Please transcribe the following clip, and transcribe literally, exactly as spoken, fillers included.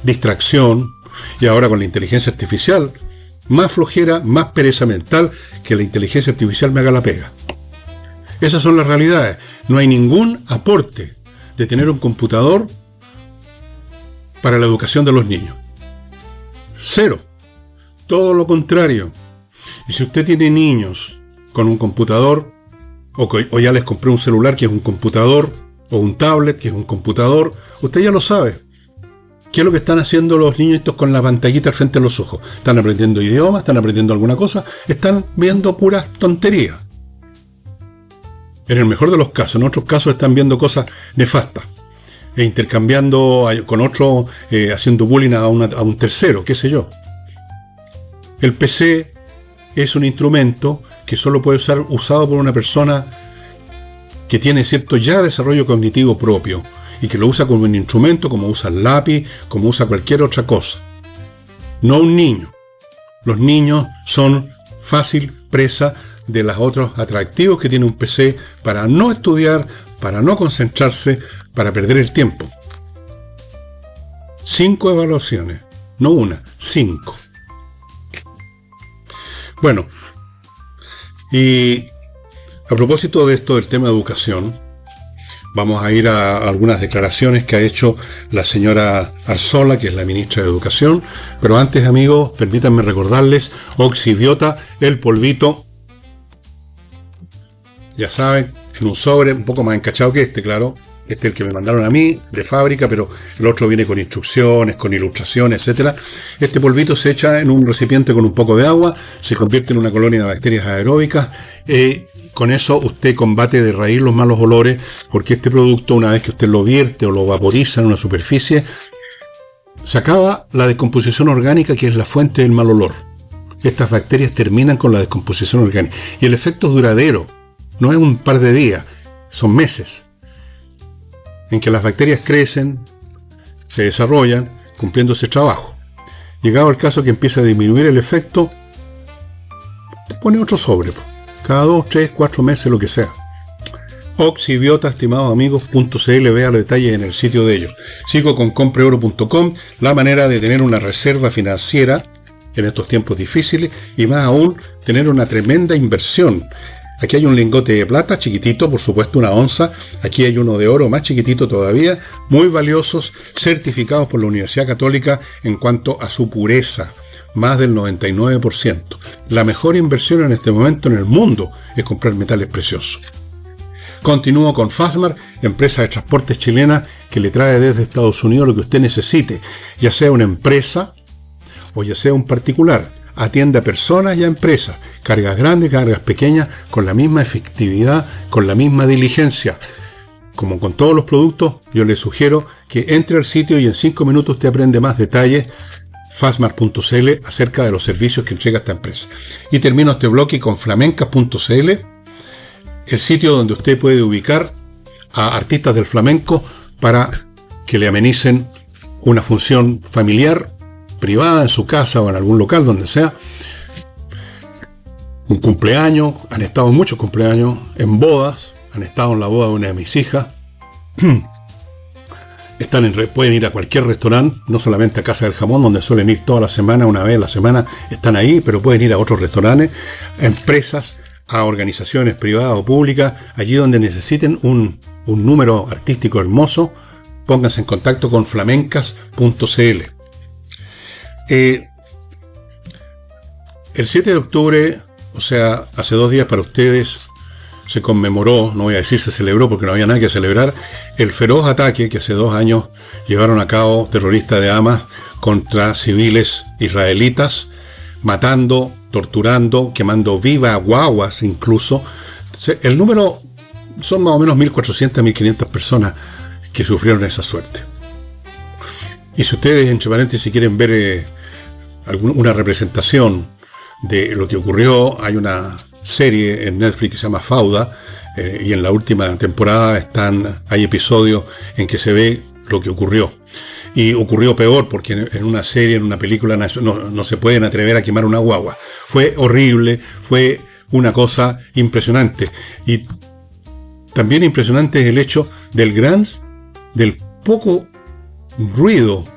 distracción, y ahora con la inteligencia artificial, más flojera, más pereza mental, que la inteligencia artificial me haga la pega. Esas son las realidades. No hay ningún aporte de tener un computador para la educación de los niños. Cero. Todo lo contrario. Y si usted tiene niños con un computador, o, que, o ya les compré un celular que es un computador, o un tablet que es un computador, usted ya lo sabe. ¿Qué es lo que están haciendo los niñitos con la pantallita al frente de los ojos? ¿Están aprendiendo idiomas? ¿Están aprendiendo alguna cosa? ¿Están viendo puras tonterías? En el mejor de los casos. En otros casos están viendo cosas nefastas. E intercambiando con otro, eh, haciendo bullying a, una, a un tercero, qué sé yo. El P C es un instrumento que solo puede ser usado por una persona que tiene cierto ya desarrollo cognitivo propio y que lo usa como un instrumento, como usa el lápiz, como usa cualquier otra cosa. No un niño. Los niños son fácil presa de los otros atractivos que tiene un P C para no estudiar, para no concentrarse, para perder el tiempo. Cinco evaluaciones, no una, cinco. Bueno, y a propósito de esto del tema de educación, vamos a ir a algunas declaraciones que ha hecho la señora Arzola, que es la ministra de Educación. Pero antes, amigos, permítanme recordarles, Oxibiota, el polvito, ya saben, en un sobre un poco más encachado que este, claro. Este es el que me mandaron a mí, de fábrica, pero el otro viene con instrucciones, con ilustraciones, etcétera. Este polvito se echa en un recipiente con un poco de agua, se convierte en una colonia de bacterias aeróbicas. Eh, con eso usted combate de raíz los malos olores, porque este producto, una vez que usted lo vierte o lo vaporiza en una superficie, se acaba la descomposición orgánica, que es la fuente del mal olor. Estas bacterias terminan con la descomposición orgánica. Y el efecto es duradero, no es un par de días, son meses, en que las bacterias crecen, se desarrollan, cumpliendo ese trabajo. Llegado el caso que empieza a disminuir el efecto, te pone otro sobre, cada dos, tres, cuatro meses, lo que sea. Oxibiota, estimados amigos, .cl, vea los detalles en el sitio de ellos. Sigo con compreoro punto com, la manera de tener una reserva financiera en estos tiempos difíciles, y más aún, tener una tremenda inversión. Aquí hay un lingote de plata, chiquitito, por supuesto una onza. Aquí hay uno de oro, más chiquitito todavía, muy valiosos, certificados por la Universidad Católica en cuanto a su pureza, más del noventa y nueve por ciento. La mejor inversión en este momento en el mundo es comprar metales preciosos. Continúo con Fastmark, empresa de transportes chilena que le trae desde Estados Unidos lo que usted necesite, ya sea una empresa o ya sea un particular. Atiende a personas y a empresas, cargas grandes, cargas pequeñas, con la misma efectividad, con la misma diligencia. Como con todos los productos, yo le sugiero que entre al sitio y en cinco minutos te aprende más detalles, fastmark punto cl, acerca de los servicios que entrega esta empresa. Y termino este bloque con flamencas punto cl, el sitio donde usted puede ubicar a artistas del flamenco para que le amenicen una función familiar, privada, en su casa o en algún local, donde sea. Un cumpleaños, han estado en muchos cumpleaños, en bodas, han estado en la boda de una de mis hijas. Están en, pueden ir a cualquier restaurante, no solamente a Casa del Jamón, donde suelen ir toda la semana, una vez a la semana, están ahí, pero pueden ir a otros restaurantes, a empresas, a organizaciones privadas o públicas, allí donde necesiten un, un número artístico hermoso, pónganse en contacto con flamencas punto cl. Eh, el siete de octubre, o sea, hace dos días para ustedes, se conmemoró, no voy a decir se celebró porque no había nada que celebrar, el feroz ataque que hace dos años llevaron a cabo terroristas de Hamas contra civiles israelitas, matando, torturando, quemando vivas guaguas incluso. El número son más o menos mil cuatrocientas a mil quinientas personas que sufrieron esa suerte. Y si ustedes, entre paréntesis, quieren ver eh, alguna, una representación de lo que ocurrió, hay una serie en Netflix que se llama Fauda, eh, y en la última temporada están, hay episodios en que se ve lo que ocurrió. Y ocurrió peor, porque en, en una serie, en una película, no, no se pueden atrever a quemar una guagua. Fue horrible, fue una cosa impresionante. Y también impresionante es el hecho del gran, del poco ruido